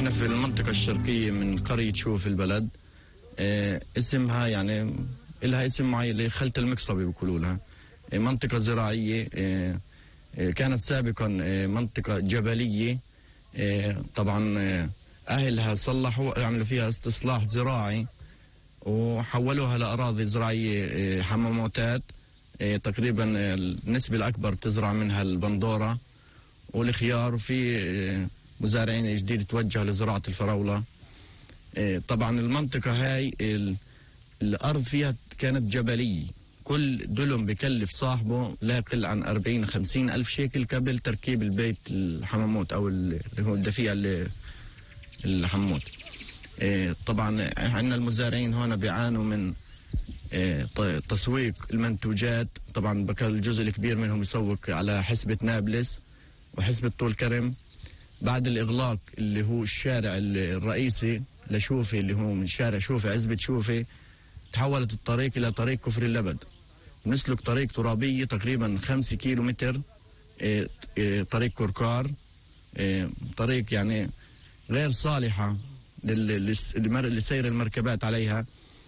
احنا في المنطقة الشرقية من قرية شوف البلد. اسمها يعني لها اسم معين، خلة المقصبة بيقولوا لها. منطقة زراعية، كانت سابقا منطقة جبلية. طبعا أهلها صلحوا، عملوا فيها استصلاح زراعي وحولوها لأراضي زراعية حماموتات. تقريبا النسبة الأكبر تزرع منها البندورة والخيار، وفي مزارعين جديد توجهوا لزراعة الفراولة. طبعا المنطقة هاي الأرض فيها كانت جبلية، كل دلم بكلف صاحبه لا يقل عن 40-50 ألف شيكل قبل تركيب البيت الحماموت أو اللي هو الدفيع الحموت. طبعا عندنا المزارعين هنا بيعانوا من تسويق المنتوجات. طبعا بكل الجزء الكبير منهم يسوق على حسبة نابلس وحسبة طول كرم. بعد الإغلاق اللي هو الشارع الرئيسي لشوفي، اللي هو من شارع شوفي عزبة شوفي، تحولت الطريق إلى طريق كفر اللبد. نسلك طريق ترابية تقريبا 5 كيلو متر، طريق كركار، طريق يعني غير صالحة لسير المركبات عليها.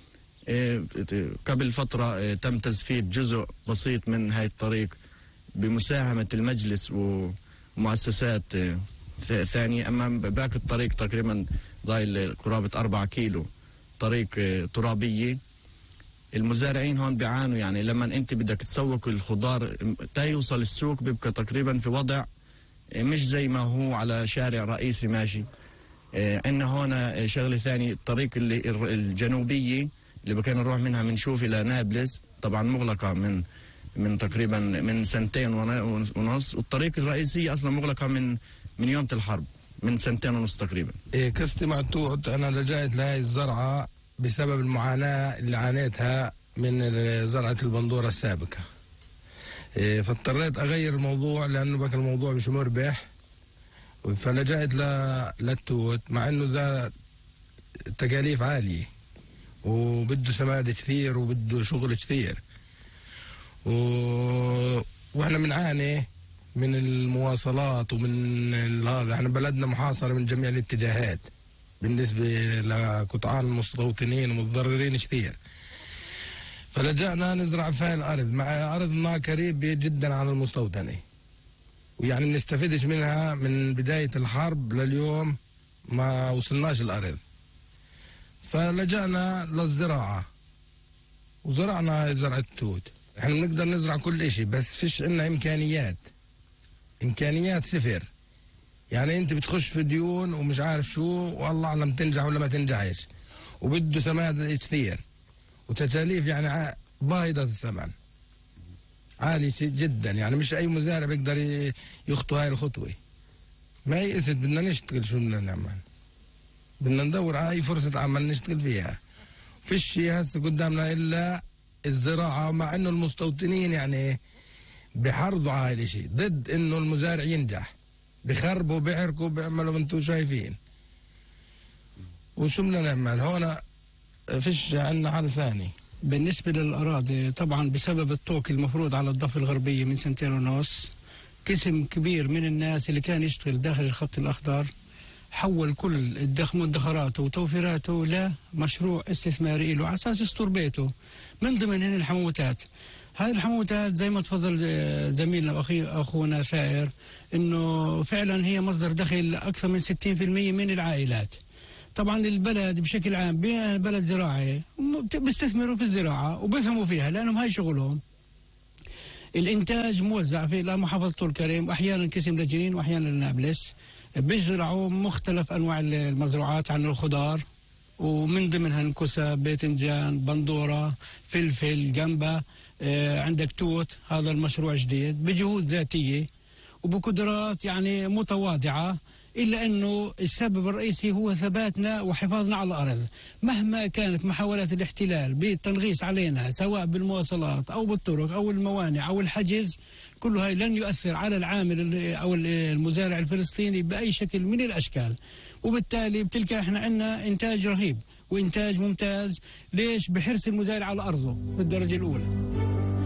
قبل فترة تم تزفيت جزء بسيط من هاي الطريق بمساهمة المجلس ومؤسسات ثانية، أما باقي الطريق تقريبا ضايل قرابة 4 كيلو طريق ترابية. المزارعين هون بيعانوا، يعني لما انت بدك تسوق الخضار تا يوصل السوق بيبقى تقريبا في وضع مش زي ما هو على شارع رئيسي ماشي. عندنا هون شغله ثاني، الطريق اللي الجنوبيه اللي كان نروح منها من شوف الى نابلس طبعا مغلقه من تقريبا من 2.5 سنين، والطريق الرئيسيه اصلا مغلقه من يوم الحرب من 2.5 سنين تقريبا. كاستمعتوا انا لجأت لهي الزرعه بسبب المعاناه اللي عانيتها من زرعه البندوره السابقه. فاضطريت اغير الموضوع لانه بقى الموضوع مش مربح، فلجأت للتوت، مع انه ذا تكاليف عاليه وبده سماد كثير وبده شغل كثير، واحنا بنعاني من المواصلات ومن هذا. احنا بلدنا محاصره من جميع الاتجاهات بالنسبه لقطعان المستوطنين ومتضررين كثير. فلجأنا نزرع فيها الارض، مع ارضنا قريبه جدا على المستوطنه، ويعني بنستفيدش منها من بدايه الحرب لليوم ما وصلناش الارض. فلجأنا للزراعه وزرعنا زرع التوت. احنا بنقدر نزرع كل اشي بس فيش عنا امكانيات صفر. يعني انت بتخش في ديون ومش عارف شو، والله اعلم تنجح ولا ما تنجحش، وبده سماد كثير وتكاليف يعني باهظة الثمن عالي جدا. يعني مش اي مزارع بيقدر يخطو هاي الخطوه. ما يئست، بدنا نشتغل. شو بدنا نعمل؟ بدنا ندور على اي فرصه عمل نشتغل فيها. فيش شيء هسه قدامنا الا الزراعه، مع انه المستوطنين يعني بحرضوا على هاي الشيء، ضد انه المزارع ينجح، بخربوا بيحرقوا بيعملوا انتم شايفين. وشو بدنا نعمل هون؟ فيش عندنا حل ثاني. بالنسبة للأراضي طبعا بسبب الطوق المفروض على الضفة الغربية من 2.5 سنين، قسم كبير من الناس اللي كان يشتغل داخل الخط الأخضر حول كل مدخراته وتوفيراته لمشروع استثماري له على أساس يستر بيته، من ضمنهن الحموتات. هاي الحموتات زي ما تفضل زميلنا أخونا ثائر إنه فعلا هي مصدر دخل أكثر من 60% من العائلات. طبعا البلد بشكل عام بلد زراعي بيستثمروا في الزراعة وبيفهموا فيها لأنهم هاي شغلهم. الإنتاج موزع في محافظة طول كرم، وأحيانا قسم لجنين وأحيانا لنابلس. بيزرعوا مختلف أنواع المزروعات عن الخضار، ومن ضمنها كوسة، باذنجان، بندورة، فلفل، جنبة، عندك توت. هذا المشروع جديد بجهود ذاتية وبقدرات يعني متواضعة، إلا أنه السبب الرئيسي هو ثباتنا وحفاظنا على الأرض. مهما كانت محاولات الاحتلال بالتنغيص علينا سواء بالمواصلات أو بالطرق أو الموانع أو الحجز، كل هاي لن يؤثر على العامل أو المزارع الفلسطيني بأي شكل من الأشكال. وبالتالي بتلقى احنا عندنا إنتاج رهيب وإنتاج ممتاز. ليش؟ بحرص المزارع على أرضه بالدرجة الأولى.